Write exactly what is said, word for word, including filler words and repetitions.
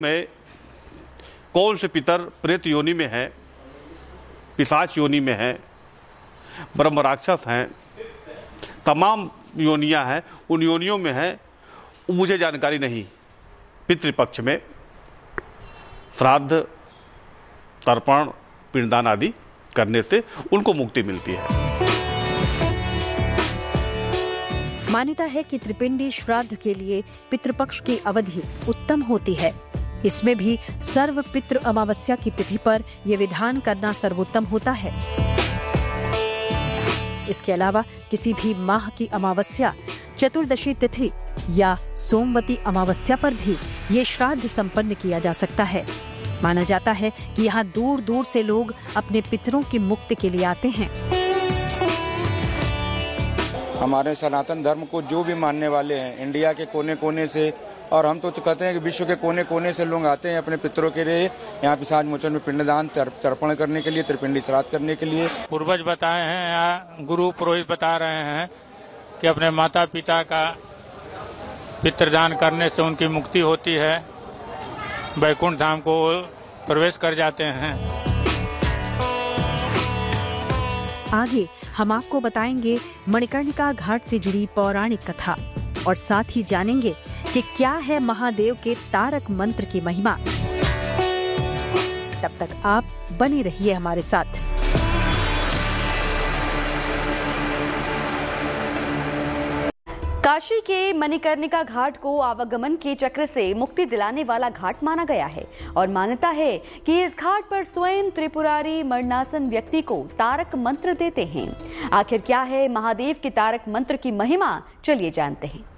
में कौन से पितर प्रेत योनि में है, पिशाच योनि में है, ब्रह्म राक्षस हैं, तमाम योनियां हैं, उन योनियों में है, मुझे जानकारी नहीं। पितृपक्ष में श्राद्ध, तर्पण, पिंडदान आदि करने से उनको मुक्ति मिलती है। मान्यता है कि त्रिपिंडी श्राद्ध के लिए पितृपक्ष की अवधि उत्तम होती है। इसमें भी सर्व पितृ अमावस्या की तिथि पर यह विधान करना सर्वोत्तम होता है। इसके अलावा किसी भी माह की अमावस्या, चतुर्दशी तिथि या सोमवती अमावस्या पर भी ये श्राद्ध संपन्न किया जा सकता है। माना जाता है कि यहाँ दूर दूर से लोग अपने पितरों की मुक्ति के लिए आते हैं। हमारे सनातन धर्म को जो भी मानने वाले हैं, इंडिया के कोने कोने से, और हम तो कहते हैं कि विश्व के कोने कोने से लोग आते हैं अपने पितरों के लिए यहाँ पिशाच मोचन में पिंडदान, तर्पण करने के लिए, त्रिपिंडी श्राद्ध करने के लिए। पूर्वज बताए हैं या गुरु पुरोहित बता रहे हैं कि अपने माता पिता का पितृदान करने से उनकी मुक्ति होती है, वैकुंठ धाम को प्रवेश कर जाते हैं। आगे हम आपको बताएंगे मणिकर्णिका घाट से जुड़ी पौराणिक कथा और साथ ही जानेंगे कि क्या है महादेव के तारक मंत्र की महिमा। तब तक आप बने रहिए हमारे साथ। काशी के मणिकर्णिका घाट को आवागमन के चक्र से मुक्ति दिलाने वाला घाट माना गया है और मान्यता है कि इस घाट पर स्वयं त्रिपुरारी मरणासन व्यक्ति को तारक मंत्र देते हैं। आखिर क्या है महादेव के तारक मंत्र की महिमा, चलिए जानते हैं।